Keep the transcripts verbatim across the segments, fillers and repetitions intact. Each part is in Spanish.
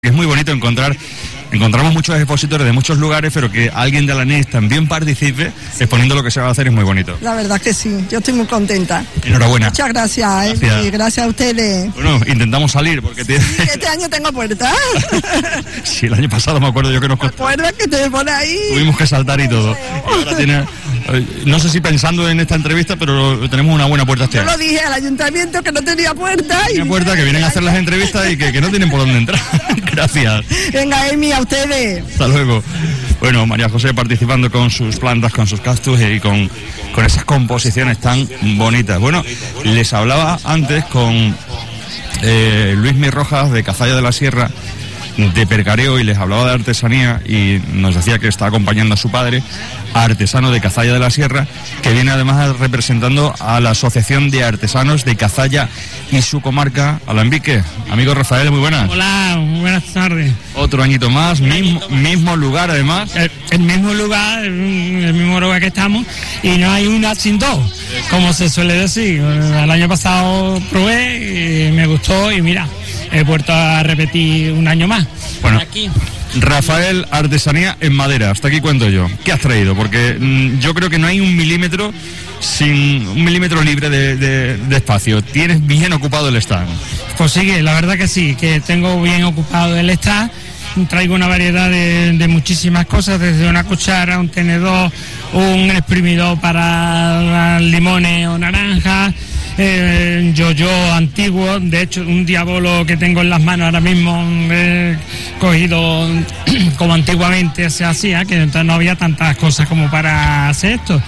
Es muy bonito encontrar, encontramos muchos expositores de muchos lugares, pero que alguien de Alanés también participe exponiendo lo que se va a hacer es muy bonito. La verdad que sí, yo estoy muy contenta. Enhorabuena. Muchas gracias, eh, Gracias. y gracias a ustedes. Bueno, intentamos salir porque tiene... Sí, este año tengo puerta. Sí, el año pasado me acuerdo yo que nos ¿Te costó. acuerdas que te pone ahí? Tuvimos que saltar y todo. Y ahora tiene... No sé si pensando en esta entrevista, pero tenemos una buena puerta este Yo año. lo dije al ayuntamiento que no tenía puerta. Una puerta que vienen a hacer las entrevistas y que, que no tienen por dónde entrar. Gracias. Venga, Emi, a ustedes. Hasta luego. Bueno, María José participando con sus plantas, con sus cactus y con, con esas composiciones tan bonitas. Bueno, les hablaba antes con eh, Luismi Rojas de Cazalla de la Sierra, de Percareo, y les hablaba de artesanía y nos decía que está acompañando a su padre, artesano de Cazalla de la Sierra, que viene además representando a la Asociación de Artesanos de Cazalla y su comarca, Alambique. Amigo Rafael, muy buenas. Hola, buenas tardes. Otro añito más, mismo, mismo lugar además. El, el mismo lugar, el mismo lugar que estamos, y no hay una sin dos, como se suele decir. El año pasado probé y me gustó y mira, he vuelto a repetir un año más. Bueno, aquí. Rafael, artesanía en madera, hasta aquí cuento yo. ¿Qué has traído? Porque mmm, yo creo que no hay un milímetro sin un milímetro libre de, de, de espacio. Tienes bien ocupado el stand. Pues sí, la verdad que sí, que tengo bien ocupado el stand. Traigo una variedad de, de muchísimas cosas, desde una cuchara, un tenedor, un exprimidor para limones o naranjas, eh, yo-yo antiguo. De hecho, un diabolo que tengo en las manos ahora mismo, eh, cogido como antiguamente se hacía, que entonces no había tantas cosas como para hacer esto.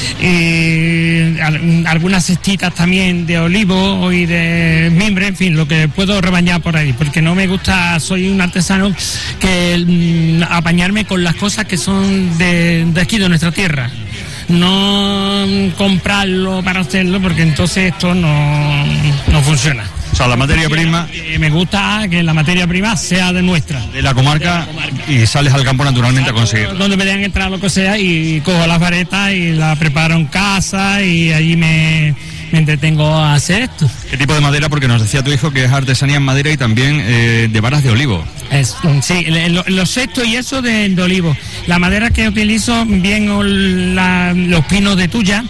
Y algunas cestitas también de olivo y de mimbre, en fin, lo que puedo rebañar por ahí, porque no me gusta, soy un artesano que mmm, apañarme con las cosas que son de, de aquí, de nuestra tierra. No comprarlo para hacerlo, porque entonces esto no, no funciona. O sea, la materia prima... Eh, me gusta que la materia prima sea de nuestra. De la comarca, de la comarca. Y sales al campo naturalmente a conseguirlo. Donde me dejan entrar lo que sea y cojo las varetas y la preparo en casa y allí me, me entretengo a hacer esto. ¿Qué tipo de madera? Porque nos decía tu hijo que es artesanía en madera y también eh, de varas de olivo. Es, sí, lo, los cestos y eso de, de olivo. La madera que utilizo bien o la, los pinos de tuya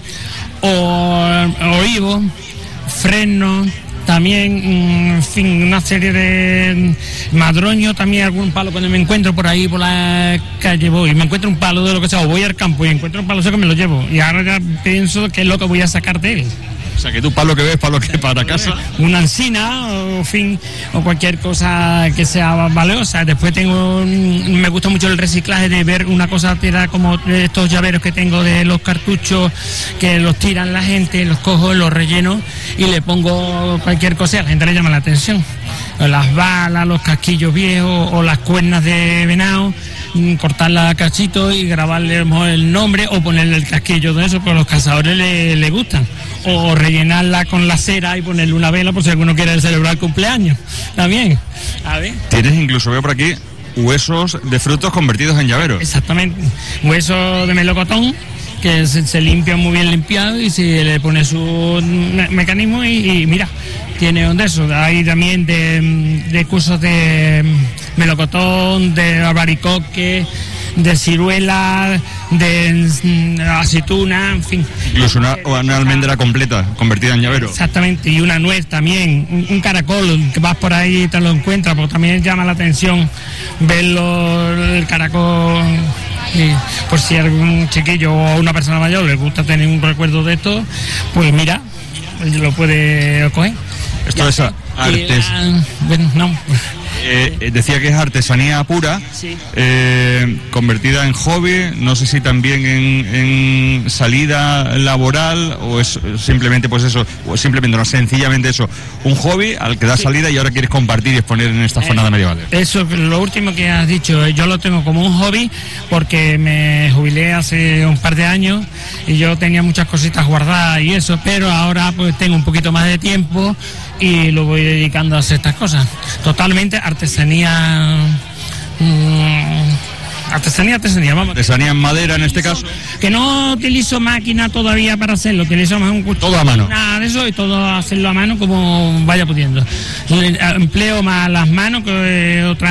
o olivo, fresno. También, en fin, una serie de madroño, también algún palo. Cuando me encuentro por ahí, por la calle, voy, me encuentro un palo de lo que sea, o voy al campo y encuentro un palo seco, me lo llevo. Y ahora ya pienso qué es lo que voy a sacar de él. O sea, que tú palo que ves, palo que para casa. Una encina, o fin, o cualquier cosa que sea valiosa. Después tengo, me gusta mucho el reciclaje de ver una cosa tirada como estos llaveros que tengo de los cartuchos, que los tiran la gente, los cojo, los relleno y le pongo cualquier cosa y a la gente le llama la atención. Las balas, los casquillos viejos o las cuernas de venado, cortarla a cachitos y grabarle el nombre o ponerle el casquillo de eso, porque a los cazadores le, le gustan. O rellenarla con la cera y ponerle una vela por si alguno quiere celebrar el cumpleaños. También. A ver. Tienes incluso, veo por aquí, huesos de frutos convertidos en llaveros. Exactamente. Hueso de melocotón, que se, se limpia muy bien limpiado y se le pone su me mecanismo y, y mira, tiene un de esos. Hay también de, de cursos de melocotón, de albaricoque, de ciruela, de aceituna, en fin. Incluso una, una almendra completa, convertida en llavero. Exactamente, y una nuez también, un, un caracol, que vas por ahí y te lo encuentras, porque también llama la atención verlo, el caracol. Y por si algún chiquillo o una persona mayor le gusta tener un recuerdo de esto, pues mira, lo puede coger. Esto ya es artes... la, bueno, no. Eh, decía que es artesanía pura, Sí. eh, convertida en hobby, no sé si también en, en salida laboral o es simplemente pues eso, o simplemente no, sencillamente eso, un hobby al que da salida y ahora quieres compartir y exponer en esta jornada eh, medieval. Eso, lo último que has dicho, yo lo tengo como un hobby porque me jubilé hace un par de años y yo tenía muchas cositas guardadas y eso, pero ahora pues tengo un poquito más de tiempo y lo voy dedicando a hacer estas cosas. Totalmente artesanía, mmm, artesanía, artesanía, vamos. Artesanía en madera en este caso. Que no utilizo máquina todavía para hacerlo, utilizo más un cuchillo. Todo a mano. Nada de eso y todo hacerlo a mano como vaya pudiendo. Empleo más las manos que otra.